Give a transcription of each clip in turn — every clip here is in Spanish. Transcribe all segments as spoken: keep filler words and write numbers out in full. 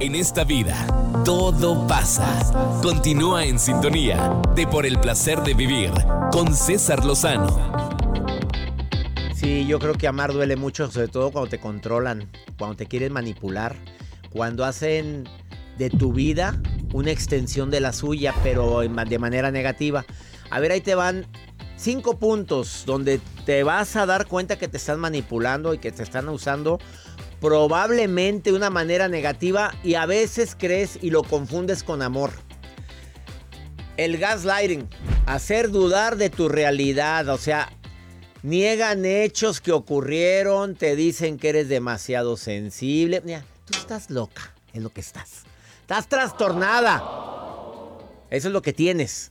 En esta vida, todo pasa. Continúa en sintonía de Por el Placer de Vivir con César Lozano. Sí, yo creo que amar duele mucho, sobre todo cuando te controlan, cuando te quieren manipular, cuando hacen de tu vida una extensión de la suya, pero de manera negativa. A ver, ahí te van cinco puntos donde te vas a dar cuenta que te están manipulando y que te están usando probablemente de una manera negativa y a veces crees y lo confundes con amor. El gaslighting, hacer dudar de tu realidad, o sea, niegan hechos que ocurrieron, te dicen que eres demasiado sensible. Mira, tú estás loca, es lo que estás. Estás trastornada. Eso es lo que tienes.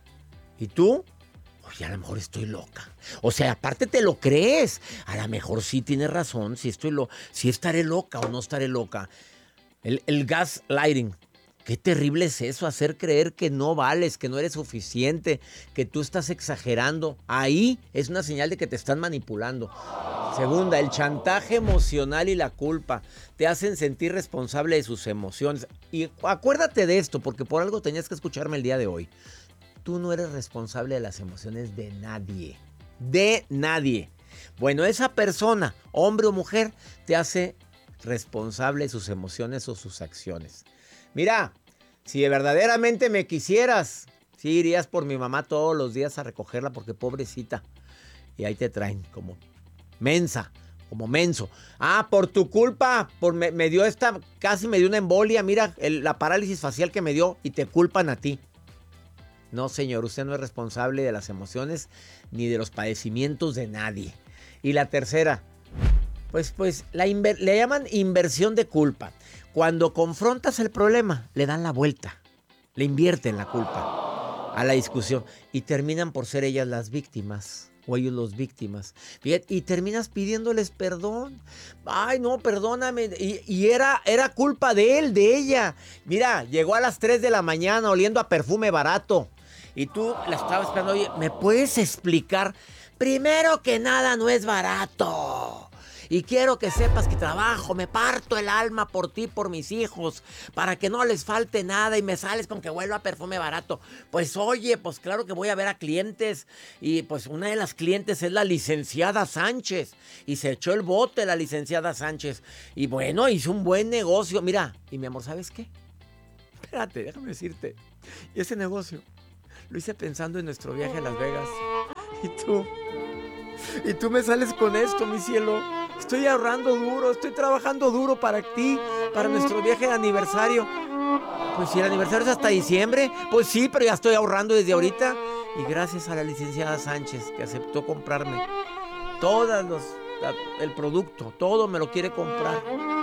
¿Y tú? Oye, a lo mejor estoy loca. O sea, aparte te lo crees. A lo mejor sí tienes razón, si estoy lo, si estaré loca o no estaré loca. El, el gaslighting. Qué terrible es eso, hacer creer que no vales, que no eres suficiente, que tú estás exagerando. Ahí es una señal de que te están manipulando. Segunda, el chantaje emocional y la culpa. Te hacen sentir responsable de sus emociones. Y acuérdate de esto, porque por algo tenías que escucharme el día de hoy. Tú no eres responsable de las emociones de nadie. De nadie. Bueno, esa persona, hombre o mujer, te hace responsable de sus emociones o sus acciones. Mira, si verdaderamente me quisieras, sí irías por mi mamá todos los días a recogerla porque pobrecita. Y ahí te traen como mensa, como menso. Ah, por tu culpa, por me, me dio esta, casi me dio una embolia, mira el, la parálisis facial que me dio y te culpan a ti. No, señor, usted no es responsable de las emociones ni de los padecimientos de nadie. Y la tercera, pues, pues la inver- le llaman inversión de culpa. Cuando confrontas el problema, le dan la vuelta, le invierten la culpa a la discusión y terminan por ser ellas las víctimas o ellos los víctimas. Fíjate, y terminas pidiéndoles perdón. Ay, no, perdóname. Y, y era, era culpa de él, de ella. Mira, llegó a las tres de la mañana oliendo a perfume barato. Y tú la estabas esperando. Oye, ¿me puedes explicar? Primero que nada, no es barato. Y quiero que sepas que trabajo, me parto el alma por ti, por mis hijos, para que no les falte nada y me sales con que huelo a perfume barato. Pues oye, pues claro que voy a ver a clientes y pues una de las clientes es la licenciada Sánchez y se echó el bote la licenciada Sánchez y bueno, hizo un buen negocio. Mira, y mi amor, ¿sabes qué? Espérate, déjame decirte, y ese negocio lo hice pensando en nuestro viaje a Las Vegas. ¿Y tú? ¿Y tú me sales con esto, mi cielo? Estoy ahorrando duro, estoy trabajando duro para ti, para nuestro viaje de aniversario. Pues si el aniversario es hasta diciembre, pues sí, pero ya estoy ahorrando desde ahorita. Y gracias a la licenciada Sánchez que aceptó comprarme todos los, la, el producto, todo me lo quiere comprar.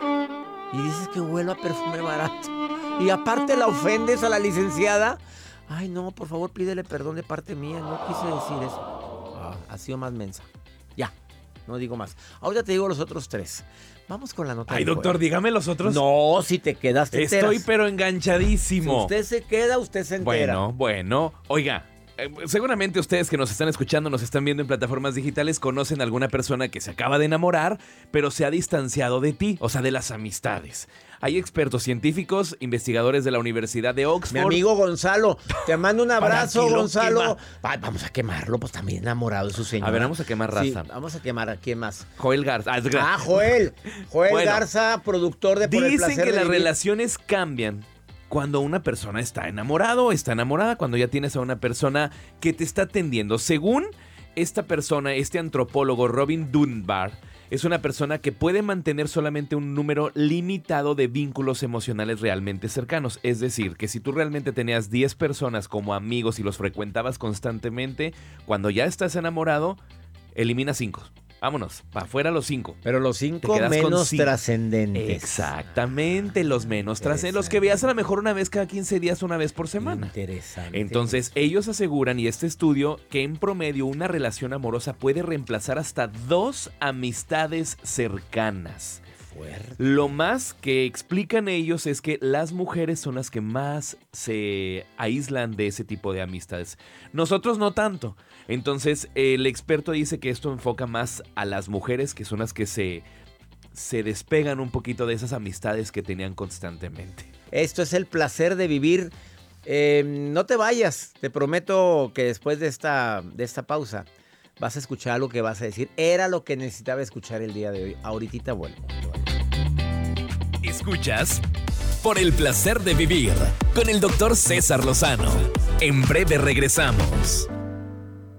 Y dices que huelo a perfume barato. Y aparte la ofendes a la licenciada. Ay, no, por favor, pídele perdón de parte mía, no quise decir eso. Ah, ha sido más mensa. Ya. No digo más. Ahora te digo los otros tres. Vamos con la nota. Ay, doctor, juego. dígame los otros. No, si te quedas, te Estoy enteras. pero enganchadísimo. Si usted se queda, usted se entera. Bueno, bueno. Oiga, eh, seguramente ustedes que nos están escuchando, nos están viendo en plataformas digitales, conocen a alguna persona que se acaba de enamorar, pero se ha distanciado de ti, o sea, de las amistades. Hay expertos científicos, investigadores de la Universidad de Oxford. Mi amigo Gonzalo, te mando un abrazo, Para Gonzalo. Va, vamos a quemarlo, pues también enamorado de su señora. A ver, vamos a quemar raza. Sí, vamos a quemar a quién más. Joel Garza. Ah, Ah, Joel. Joel Bueno, Garza, productor de Por el Dicen Placer que de las Vivir. relaciones cambian cuando una persona está enamorado o está enamorada, cuando ya tienes a una persona que te está atendiendo. Según esta persona, este antropólogo Robin Dunbar, es una persona que puede mantener solamente un número limitado de vínculos emocionales realmente cercanos. Es decir, que si tú realmente tenías diez personas como amigos y los frecuentabas constantemente, cuando ya estás enamorado, elimina cinco. Vámonos, para afuera los cinco. Pero los Te cinco quedas con menos cinco. trascendentes. Exactamente, los menos trascendentes. Los que veas a lo mejor una vez cada quince días, una vez por semana. Interesante. Entonces, ellos aseguran, y este estudio, que en promedio una relación amorosa puede reemplazar hasta dos amistades cercanas. Fuerte. Lo más que explican ellos es que las mujeres son las que más se aíslan de ese tipo de amistades. Nosotros no tanto. Entonces, el experto dice que esto enfoca más a las mujeres, que son las que se se despegan un poquito de esas amistades que tenían constantemente. Esto es el placer de vivir. Eh, no te vayas, te prometo que después de esta, de esta pausa vas a escuchar algo que vas a decir. Era lo que necesitaba escuchar el día de hoy. Ahorita vuelvo. Escuchas Por el placer de vivir con el doctor César Lozano. En breve regresamos.